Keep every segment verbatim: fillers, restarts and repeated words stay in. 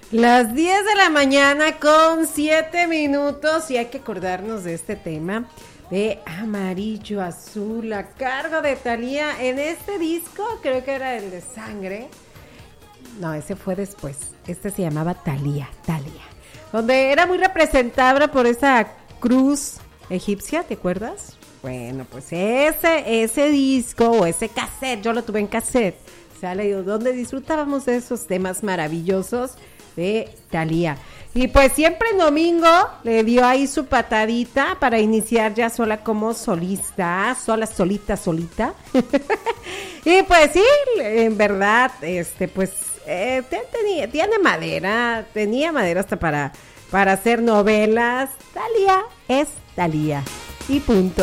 Las diez de la mañana con siete minutos y hay que acordarnos de este tema de Amarillo Azul a cargo de Thalía en este disco, creo que era el de Sangre. No, ese fue después. Este se llamaba Thalía, Thalía, donde era muy representable por esa cruz egipcia, ¿te acuerdas? Bueno, pues ese ese disco o ese cassette, yo lo tuve en cassette, sale donde disfrutábamos de esos temas maravillosos de Thalía. Y pues siempre en domingo le dio ahí su patadita para iniciar ya sola como solista, sola, solita, solita. Y pues sí, en verdad, este, pues eh, tenía, tiene madera, tenía madera hasta para, para hacer novelas. Thalía es Thalía. Y punto.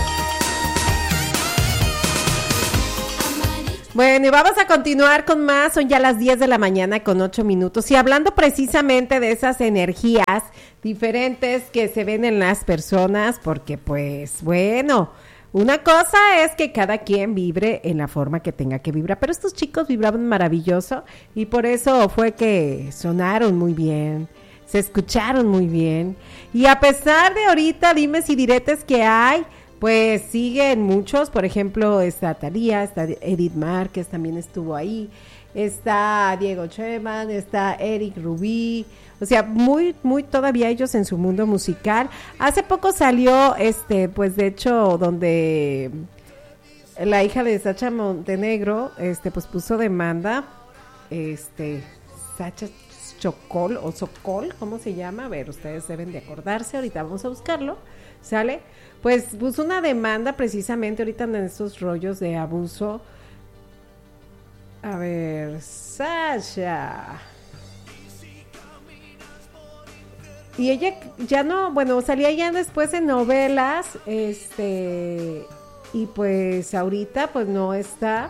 Bueno, y vamos a continuar con más, son ya las diez de la mañana con ocho minutos y hablando precisamente de esas energías diferentes que se ven en las personas, porque pues bueno, una cosa es que cada quien vibre en la forma que tenga que vibrar, pero estos chicos vibraban maravilloso y por eso fue que sonaron muy bien, se escucharon muy bien y a pesar de ahorita dimes y diretes que hay, pues siguen muchos, por ejemplo, está Thalía, está Edith Márquez, también estuvo ahí, está Diego Cheman, está Eric Rubí, o sea, muy, muy todavía ellos en su mundo musical. Hace poco salió, este, pues de hecho, donde la hija de Sacha Montenegro, este, pues puso demanda, este, Sacha Chocol o Socol, ¿cómo se llama? A ver, ustedes deben de acordarse, ahorita vamos a buscarlo, ¿sale? Pues puso una demanda precisamente ahorita en estos rollos de abuso. A ver, Sasha. Y ella ya no, bueno, salía ya después en novelas, este, y pues ahorita pues no está.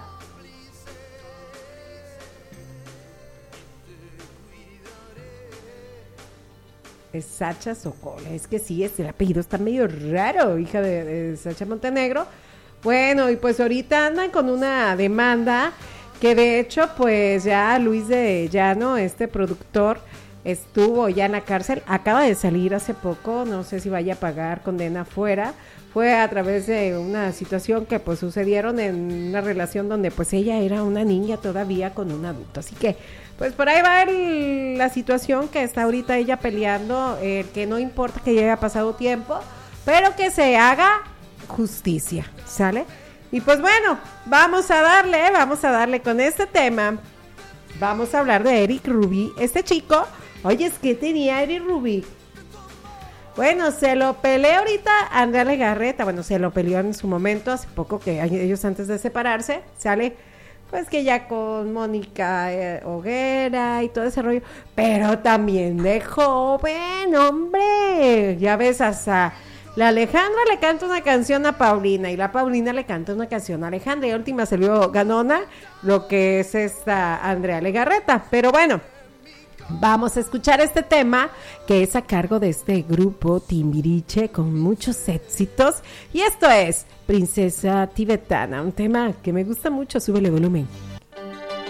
Es Sacha Sokol, es que sí, este, el apellido está medio raro, hija de, de Sacha Montenegro. Bueno, y pues ahorita andan con una demanda que de hecho pues ya Luis de Llano, este productor, estuvo ya en la cárcel, acaba de salir hace poco, no sé si vaya a pagar condena fuera, fue a través de una situación que pues sucedieron en una relación donde pues ella era una niña todavía con un adulto, así que pues por ahí va el, la situación que está ahorita ella peleando, eh, que no importa que ya haya pasado tiempo, pero que se haga justicia, ¿sale? Y pues bueno, vamos a darle, vamos a darle con este tema, vamos a hablar de Eric Rubí, este chico, oye, es que tenía Eric Rubí, bueno, se lo peleó ahorita Andrea Legarreta, bueno, se lo peleó en su momento, hace poco que ellos antes de separarse, ¿sale? Pues que ya con Mónica eh, Oguera y todo ese rollo, pero también de joven, hombre, ya ves, hasta la Alejandra le canta una canción a Paulina y la Paulina le canta una canción a Alejandra y la última salió ganona, lo que es esta Andrea Legarreta, pero bueno, vamos a escuchar este tema que es a cargo de este grupo Timbiriche con muchos éxitos y esto es Princesa Tibetana, un tema que me gusta mucho, súbele volumen.